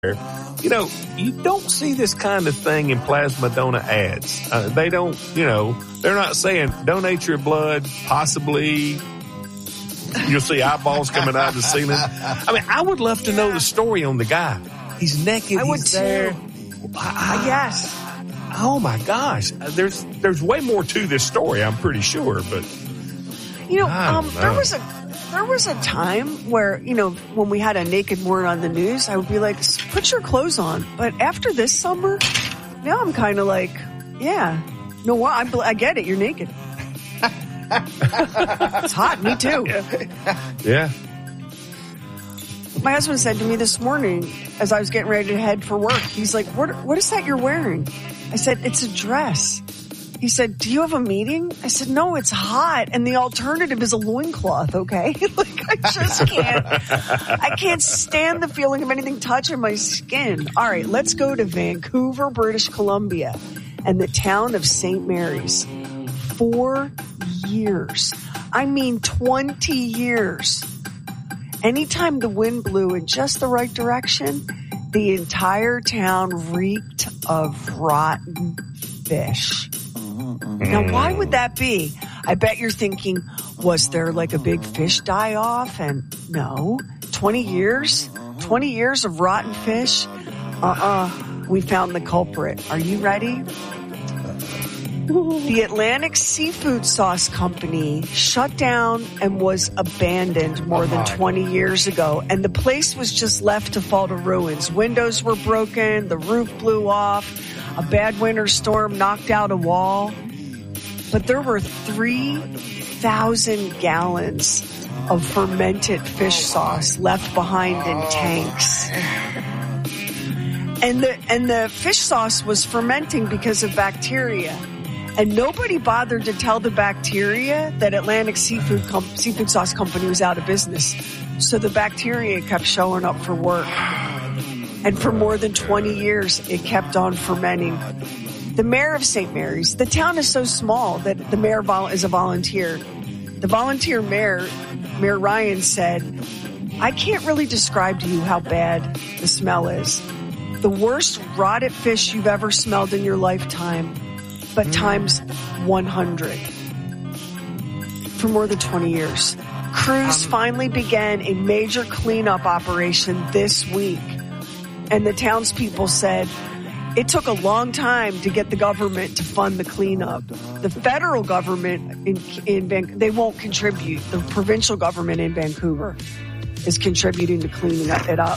You know, you don't see this kind of thing in plasma donor ads. They don't, they're not saying donate your blood, possibly you'll see eyeballs coming out of the ceiling. I mean, I would love to know the story on the guy. He's naked. I would he's there. Yes. Oh my gosh. There's way more to this story, I'm pretty sure, but there was a time where, when we had a naked word on the news, I would be like, put your clothes on. But after this summer, now I'm kind of like, yeah, I get it. You're naked. It's hot. Me too. Yeah. My husband said to me this morning as I was getting ready to head for work, he's like, what is that you're wearing? I said, it's a dress. He said, do you have a meeting? I said, no, it's hot. And the alternative is a loincloth, okay? I just can't. I can't stand the feeling of anything touching my skin. All right, let's go to Vancouver, British Columbia, and the town of St. Mary's. 4 years. I mean, 20 years. Anytime the wind blew in just the right direction, the entire town reeked of rotten fish. Now, why would that be? I bet you're thinking, was there like a big fish die-off? And no. 20 years? 20 years of rotten fish? We found the culprit. Are you ready? The Atlantic Seafood Sauce Company shut down and was abandoned more than 20 years ago. And the place was just left to fall to ruins. Windows were broken. The roof blew off. A bad winter storm knocked out a wall. But there were 3,000 gallons of fermented fish sauce left behind in tanks. And the fish sauce was fermenting because of bacteria. And nobody bothered to tell the bacteria that Atlantic Seafood Sauce Company was out of business. So the bacteria kept showing up for work. And for more than 20 years, it kept on fermenting. The mayor of St. Mary's, the town is so small that the mayor is a volunteer. The volunteer mayor, Mayor Ryan, said, I can't really describe to you how bad the smell is. The worst rotted fish you've ever smelled in your lifetime, but times 100. For more than 20 years. Crews finally began a major cleanup operation this week. And the townspeople said it took a long time to get the government to fund the cleanup. The federal government they won't contribute. The provincial government in Vancouver is contributing to cleaning it up.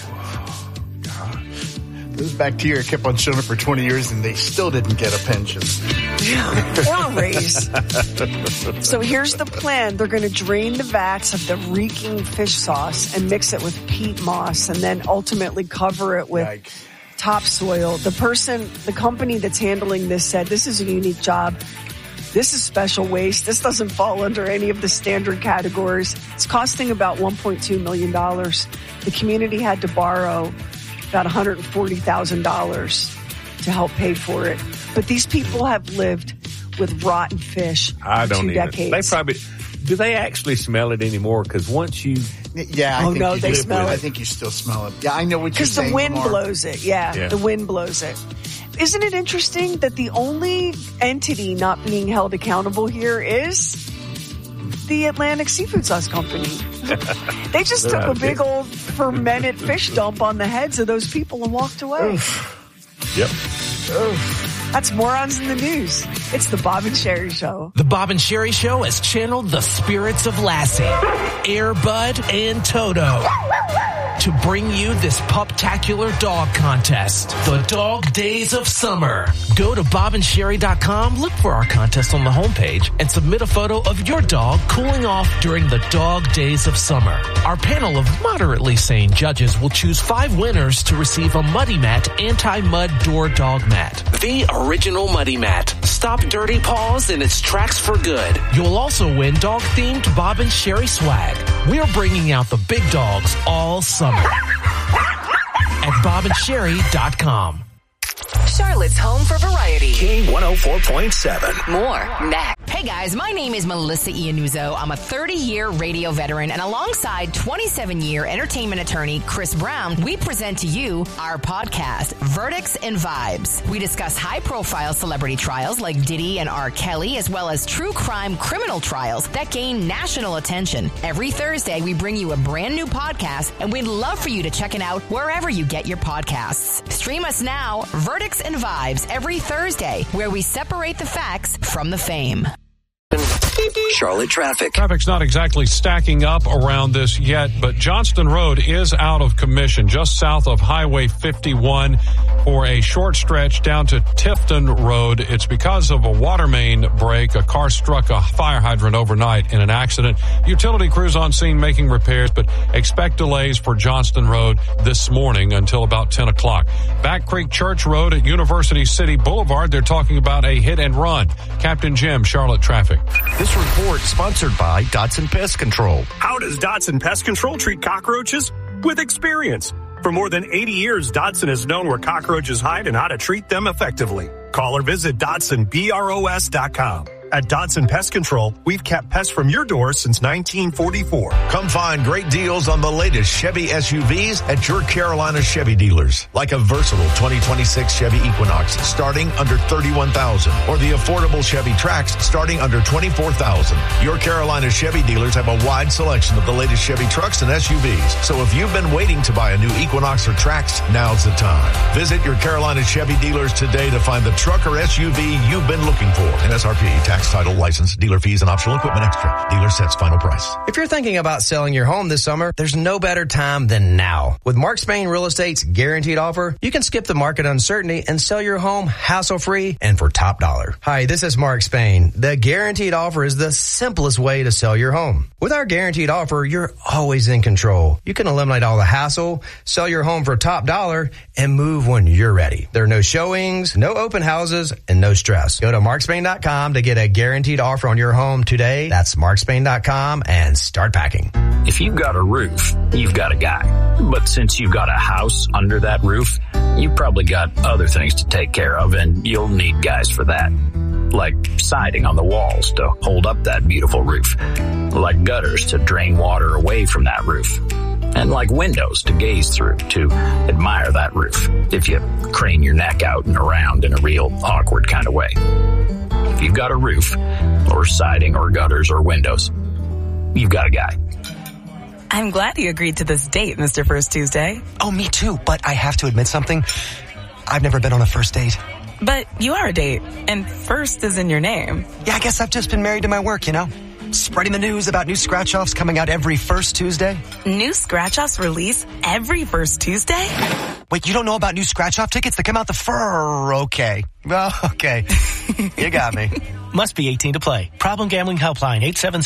Those bacteria kept on showing up for 20 years and they still didn't get a pension. Or a raise. So here's the plan. They're going to drain the vats of the reeking fish sauce and mix it with peat moss and then ultimately cover it with topsoil. The company that's handling this said this is a unique job. This is special waste. This doesn't fall under any of the standard categories. It's costing about $1.2 million. The community had to borrow about $140,000 to help pay for it. But these people have lived with rotten fish for 2 decades. They probably, do they actually smell it anymore? Because once you... Yeah, they smell it. I think you still smell it. Yeah, I know what you're saying. Because the wind blows it. Yeah, the wind blows it. Isn't it interesting that the only entity not being held accountable here is the Atlantic Seafood Sauce Company? They just took a big old fermented fish dump on the heads of those people and walked away. Yep. That's Morons in the News. It's the Bob and Sherry Show. The Bob and Sherry Show has channeled the spirits of Lassie, Air Bud, and Toto to bring you this puptacular dog contest, the Dog Days of Summer. Go to bobandsherry.com, look for our contest on the homepage, and submit a photo of your dog cooling off during the Dog Days of Summer. Our panel of moderately sane judges will choose 5 winners to receive a Muddy Mat anti-mud door dog mat. The original Muddy Mat. Stop dirty paws in its tracks for good. You'll also win dog-themed Bob and Sherry swag. We're bringing out the big dogs all summer at bobandsherry.com. Charlotte's home for variety. King 104.7. More next. Hey guys, my name is Melissa Iannuzzo. I'm a 30-year radio veteran, and alongside 27-year entertainment attorney Chris Brown, we present to you our podcast, Verdicts and Vibes. We discuss high-profile celebrity trials like Diddy and R. Kelly, as well as true crime criminal trials that gain national attention. Every Thursday, we bring you a brand new podcast, and we'd love for you to check it out wherever you get your podcasts. Stream us now, Verdicts and Vibes, every Thursday, where we separate the facts from the fame. Charlotte traffic. Traffic's not exactly stacking up around this yet, but Johnston Road is out of commission just south of Highway 51 for a short stretch down to Tifton Road. It's because of a water main break. A car struck a fire hydrant overnight in an accident. Utility crews on scene making repairs, but expect delays for Johnston Road this morning until about 10 o'clock. Back Creek Church Road at University City Boulevard, they're talking about a hit and run. Captain Jim, Charlotte traffic. This report sponsored by Dotson Pest Control. How does Dotson Pest Control treat cockroaches? With experience. For more than 80 years, Dotson has known where cockroaches hide and how to treat them effectively. Call or visit DotsonBROS.com. At Dotson Pest Control, we've kept pests from your doors since 1944. Come find great deals on the latest Chevy SUVs at your Carolina Chevy dealers, like a versatile 2026 Chevy Equinox starting under $31,000, or the affordable Chevy Trax starting under $24,000. Your Carolina Chevy dealers have a wide selection of the latest Chevy trucks and SUVs. So if you've been waiting to buy a new Equinox or Trax, now's the time. Visit your Carolina Chevy dealers today to find the truck or SUV you've been looking for. MSRP, tax, title, license, dealer fees, and optional equipment extra. Dealer sets final price. If you're thinking about selling your home this summer, there's no better time than now. With Mark Spain Real Estate's guaranteed offer, you can skip the market uncertainty and sell your home hassle-free and for top dollar. Hi, this is Mark Spain. The guaranteed offer is the simplest way to sell your home. With our guaranteed offer, you're always in control. You can eliminate all the hassle, sell your home for top dollar, and move when you're ready. There are no showings, no open houses, and no stress. Go to markspain.com to get a guaranteed offer on your home today. That's markspain.com and start packing. If you've got a roof, you've got a guy. But since you've got a house under that roof, you've probably got other things to take care of, and you'll need guys for that. Like siding on the walls to hold up that beautiful roof. Like gutters to drain water away from that roof. And like windows to gaze through to admire that roof if you crane your neck out and around in a real awkward kind of way. If you've got a roof, or siding, or gutters, or windows, you've got a guy. I'm glad you agreed to this date, Mr. First Tuesday. Oh, me too, but I have to admit something. I've never been on a first date. But you are a date, and first is in your name. Yeah, I guess I've just been married to my work, you know? Spreading the news about new scratch-offs coming out every first Tuesday. New scratch-offs release every first Tuesday? Wait, you don't know about new scratch-off tickets that come out okay. Well, okay. You got me. Must be 18 to play. Problem Gambling Helpline,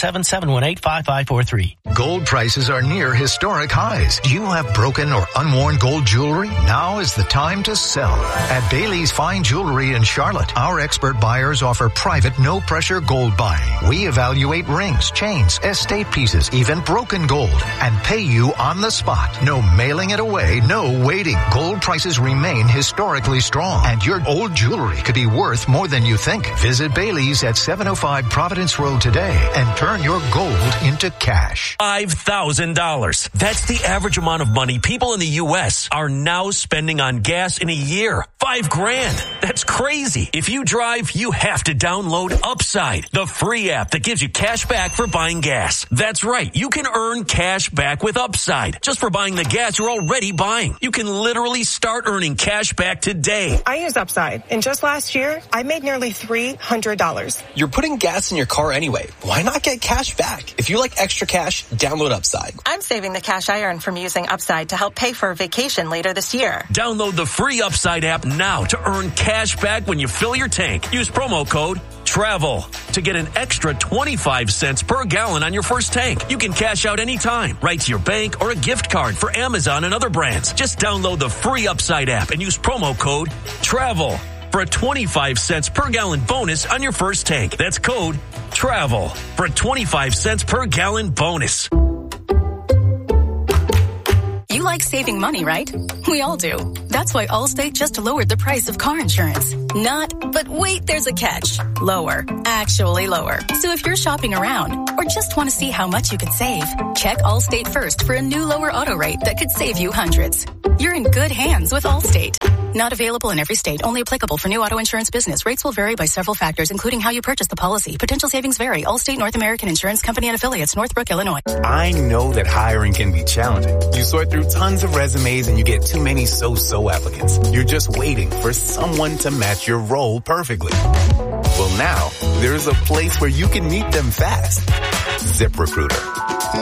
877-718-5543. Gold prices are near historic highs. Do you have broken or unworn gold jewelry? Now is the time to sell. At Bailey's Fine Jewelry in Charlotte, our expert buyers offer private, no-pressure gold buying. We evaluate rings, chains, estate pieces, even broken gold, and pay you on the spot. No mailing it away, no waiting. Gold prices remain historically strong, and your old jewelry could be worth more than you think. Visit Bailey's at 705 Providence Road today and turn your gold into cash. $5,000. That's the average amount of money people in the U.S. are now spending on gas in a year. $5,000. That's crazy. If you drive, you have to download Upside, the free app that gives you cash back for buying gas. That's right. You can earn cash back with Upside just for buying the gas you're already buying. You can literally start earning cash back today. I use Upside, and just last year, I made nearly $300. You're putting gas in your car anyway. Why not get cash back? If you like extra cash, download Upside. I'm saving the cash I earn from using Upside to help pay for a vacation later this year. Download the free Upside app now to earn cash back when you fill your tank. Use promo code TRAVEL to get an extra 25 cents per gallon on your first tank. You can cash out anytime, right to your bank or a gift card for Amazon and other brands. Just download the free Upside app and use promo code TRAVEL for a 25 cents per gallon bonus on your first tank. That's code TRAVEL for a 25 cents per gallon bonus. You like saving money, right? We all do. That's why Allstate just lowered the price of car insurance. Not, but wait, there's a catch. Lower. Actually lower. So if you're shopping around or just want to see how much you could save, check Allstate first for a new lower auto rate that could save you hundreds. You're in good hands with Allstate. Not available in every state. Only applicable for new auto insurance business. Rates will vary by several factors, including how you purchase the policy. Potential savings vary. Allstate North American Insurance Company and affiliates, Northbrook, Illinois. I know that hiring can be challenging. You sort through tons of resumes and you get too many so-so applicants. You're just waiting for someone to match your role perfectly. Well, now there's a place where you can meet them fast. ZipRecruiter.